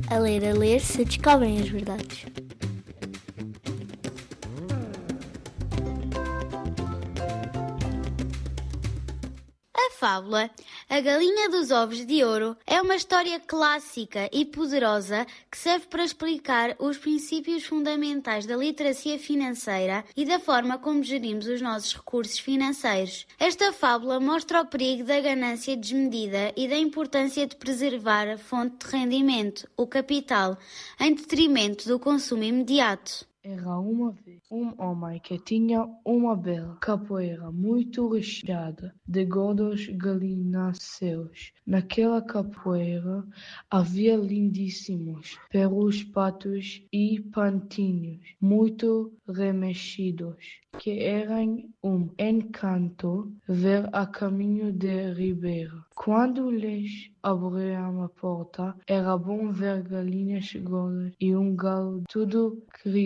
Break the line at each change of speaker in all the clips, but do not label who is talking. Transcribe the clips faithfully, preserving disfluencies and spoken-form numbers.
A ler, a ler, se descobrem as verdades.
A fábula A Galinha dos Ovos de Ouro é uma história clássica e poderosa que serve para explicar os princípios fundamentais da literacia financeira e da forma como gerimos os nossos recursos financeiros. Esta fábula mostra o perigo da ganância desmedida e da importância de preservar a fonte de rendimento, o capital, em detrimento do consumo imediato.
Era uma vez um homem que tinha uma bela capoeira muito recheada de gordos galináceos. Naquela capoeira havia lindíssimos perros, patos e pantinhos muito remexidos, que eram um encanto ver a caminho de Ribeira. Quando lhes abriam a porta, era bom ver galinhas gordas e um galo, tudo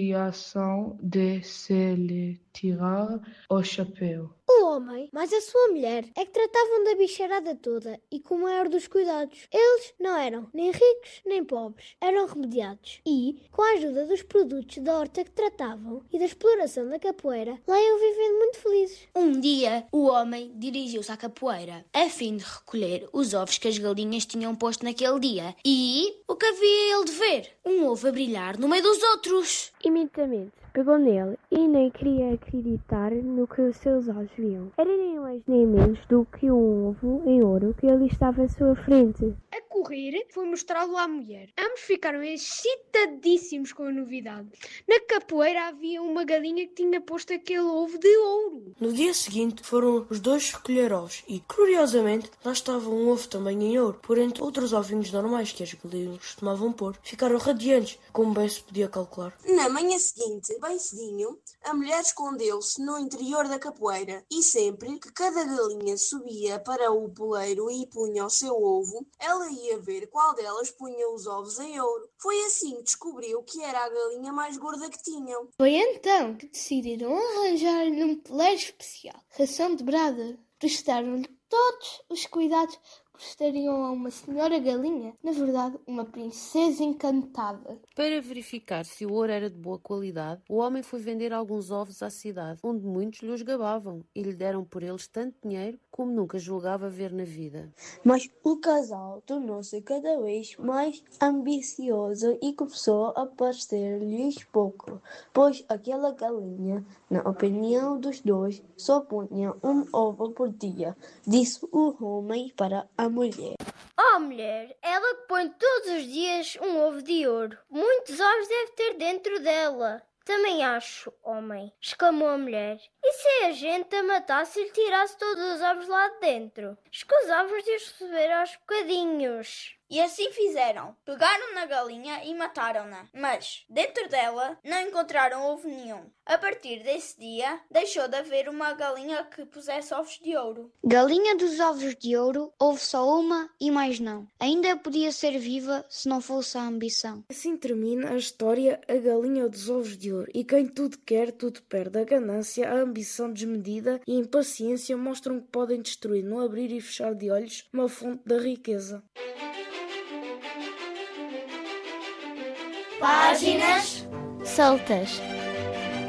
criação de se lhe tirar o chapéu.
O homem, mas a sua mulher, é que tratavam da bicharada toda e com o maior dos cuidados. Eles não eram nem ricos nem pobres, eram remediados. E, com a ajuda dos produtos da horta que tratavam e da exploração da capoeira, lá iam vivendo muito felizes.
Um dia, o homem dirigiu-se à capoeira, a fim de recolher os ovos que as galinhas tinham posto naquele dia. E o que havia ele de ver? Um ovo a brilhar no meio dos outros.
Imediatamente pegou nele e nem queria acreditar no que os seus olhos viam. Era nem mais nem menos do que um ovo em ouro que ali estava à sua frente.
A correr, foi mostrá-lo à mulher. Ambos ficaram excitadíssimos com a novidade. Na capoeira havia uma galinha que tinha posto aquele ovo de ouro.
No dia seguinte foram os dois recolher ovos e, curiosamente, lá estava um ovo também em ouro, por entre outros ovinhos normais que as galinhas costumavam pôr. Ficaram radiantes, como bem se podia calcular.
Na manhã seguinte, bem cedinho, a mulher escondeu-se no interior da capoeira e sempre que cada galinha subia para o poleiro e punha o seu ovo, ela ia ver qual delas punha os ovos em ouro. Foi assim que descobriu que era a galinha mais gorda que tinham.
Foi então que decidiram arranjar-lhe um poleiro especial, ração dobrada. Prestaram-lhe todos os cuidados que prestariam a uma senhora galinha, na verdade, uma princesa encantada.
Para verificar se o ouro era de boa qualidade, o homem foi vender alguns ovos à cidade, onde muitos lhe os gabavam e lhe deram por eles tanto dinheiro como nunca julgava ver na vida.
Mas o casal tornou-se cada vez mais ambicioso e começou a parecer-lhes pouco, pois aquela galinha, na opinião dos dois, só punha um ovo por dia, disse o homem para a mulher.
Oh, mulher, ela que põe todos os dias um ovo de ouro. Muitos ovos deve ter dentro dela. Também acho, homem, exclamou a mulher. E se a gente a matasse e lhe tirasse todos os ovos lá de dentro? Escusavas de os receber aos bocadinhos.
E assim fizeram. Pegaram na galinha e mataram-na. Mas, dentro dela, não encontraram ovo nenhum. A partir desse dia, deixou de haver uma galinha que pusesse ovos de ouro.
Galinha dos ovos de ouro, houve só uma e mais não. Ainda podia ser viva se não fosse a ambição.
Assim termina a história A Galinha dos Ovos de Ouro. E quem tudo quer, tudo perde. A ganância, a ambição desmedida e a impaciência mostram que podem destruir no abrir e fechar de olhos uma fonte da riqueza.
Páginas soltas.